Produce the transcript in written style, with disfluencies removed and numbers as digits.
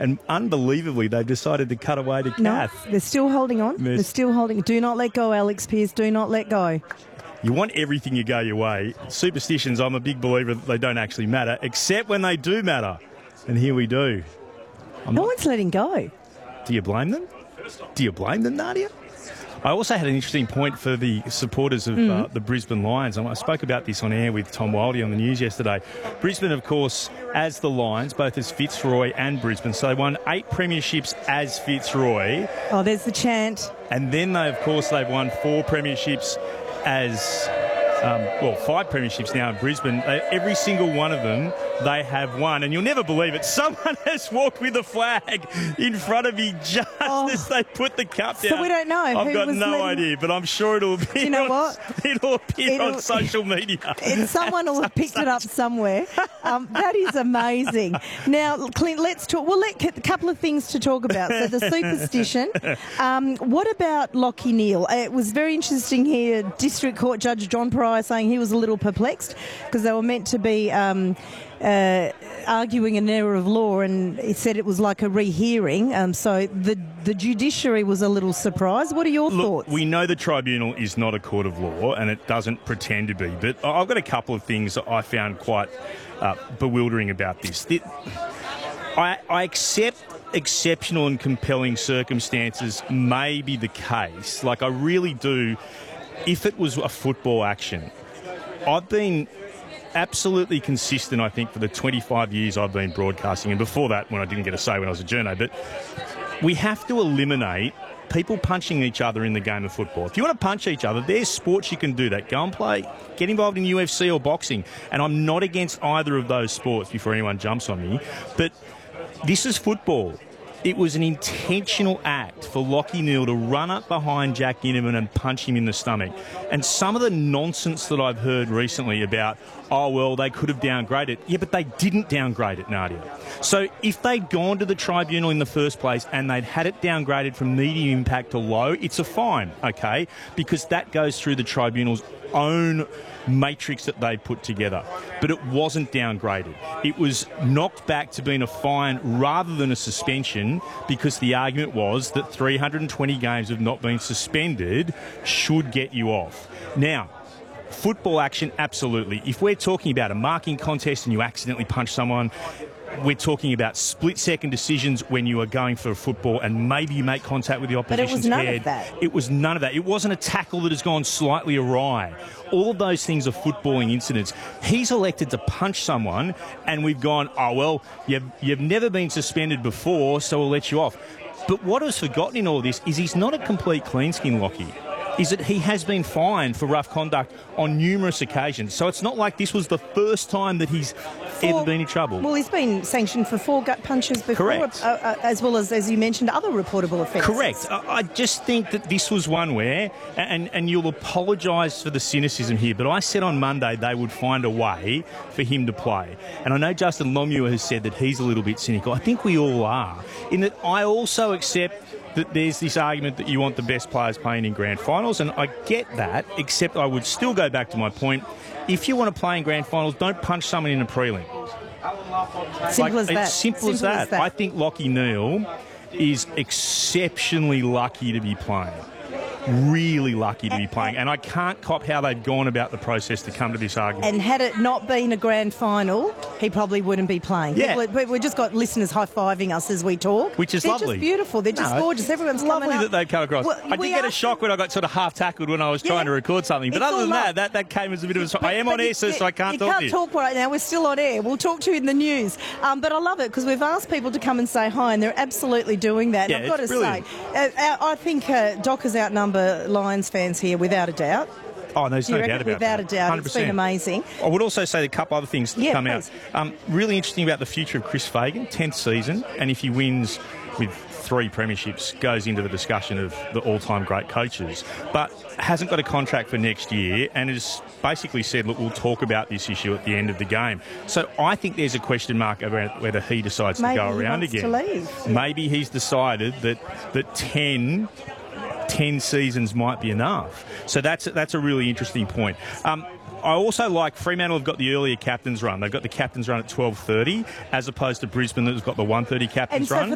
And unbelievably, they've decided to cut away to Kath. No, they're still holding on. They're still holding. Do not let go, Alex Pearce. Do not let go. You want everything to go your way. Superstitions, I'm a big believer that they don't actually matter, except when they do matter. And here we do. No one's letting go. Do you blame them? Do you blame them, Nadia? I also had an interesting point for the supporters of the Brisbane Lions. I spoke about this on air with Tom Wildey on the news yesterday. Brisbane, of course, as the Lions, both as Fitzroy and Brisbane. So they won 8 premierships as Fitzroy. Oh, there's the chant. And then, they've won 4 premierships as... 5 premierships now in Brisbane. Every single one of them they have won. And you'll never believe it. Someone has walked with a flag in front of me just as they put the cup down. So we don't know. I've got no idea, but I'm sure it'll be. You know what? It'll appear on social media. Someone will have picked it up somewhere. That is amazing. Now, Clint, let's talk. Well, a couple of things to talk about. So the superstition. What about Lachie Neale? It was very interesting here. District Court Judge John Pryor saying he was a little perplexed because they were meant to be arguing an error of law, and he said it was like a rehearing. So the judiciary was a little surprised. What are your thoughts? We know the tribunal is not a court of law, and it doesn't pretend to be. But I've got a couple of things that I found quite bewildering about this. I accept exceptional and compelling circumstances may be the case. Like, I really do. If it was a football action, I've been absolutely consistent, I think, for the 25 years I've been broadcasting, and before that when I didn't get a say when I was a journo, but we have to eliminate people punching each other in the game of football. If you want to punch each other, there's sports you can do that. Go and play, get involved in UFC or boxing, and I'm not against either of those sports before anyone jumps on me, but this is football. It was an intentional act for Lachie Neale to run up behind Jack Ginnivan and punch him in the stomach. And some of the nonsense that I've heard recently about, they could have downgraded. Yeah, but they didn't downgrade it, Nadia. So if they'd gone to the tribunal in the first place and they'd had it downgraded from medium impact to low, it's a fine, okay? Because that goes through the tribunal's own matrix that they put together. But it wasn't downgraded. It was knocked back to being a fine rather than a suspension, because the argument was that 320 games of not being suspended should get you off. Now, football action, absolutely. If we're talking about a marking contest and you accidentally punch someone, we're talking about split-second decisions when you are going for a football and maybe you make contact with the opposition's head. But it was none of that. It was none of that. It wasn't a tackle that has gone slightly awry. All of those things are footballing incidents. He's elected to punch someone, and we've gone, you've never been suspended before, so we'll let you off. But what is forgotten in all this is he's not a complete clean-skin, Lachie. Is that he has been fined for rough conduct on numerous occasions. So it's not like this was the first time that he's ever been in trouble. Well, he's been sanctioned for 4 gut punches before, as well as you mentioned, other reportable offences. Correct. I just think that this was one where, and you'll apologise for the cynicism here, but I said on Monday they would find a way for him to play. And I know Justin Longmuir has said that he's a little bit cynical. I think we all are, in that I also accept that there's this argument that you want the best players playing in grand finals, and I get that, except I would still go back to my point. If you want to play in grand finals, don't punch someone in a prelim. Simple as that. It's simple as that. I think Lachie Neale is exceptionally lucky to be playing. Really lucky to be playing, and I can't cop how they've gone about the process to come to this argument. And had it not been a grand final, he probably wouldn't be playing. Yeah. We've just got listeners high-fiving us as we talk. Which is lovely. They're just beautiful. They're just gorgeous. Everyone's lovely coming up. that they've come across. Well, I did get a shock when I got sort of half-tackled when I was trying to record something. But other than that came as a bit of a... I am on air, sir, so I can't talk to you. You can't talk right now. We're still on air. We'll talk to you in the news. But I love it because we've asked people to come and say hi, and they're absolutely doing that. Yeah, and I've got to brilliant. say, I think Dockers outnumber Lions fans here without a doubt. Oh, there's no doubt about that. Without a doubt. 100%. It's been amazing. I would also say a couple other things that come please. out. Really interesting about the future of Chris Fagan, 10th season, and if he wins with 3 premierships, goes into the discussion of the all-time great coaches, but hasn't got a contract for next year and has basically said, look, we'll talk about this issue at the end of the game. So I think there's a question mark about whether he decides to go around again. Maybe he wants to leave. Maybe he's decided that 10 seasons might be enough. So that's a really interesting point. I also like Fremantle have got the earlier captain's run. They've got the captain's run at 12:30 as opposed to Brisbane that's got the 1:30 captain's run.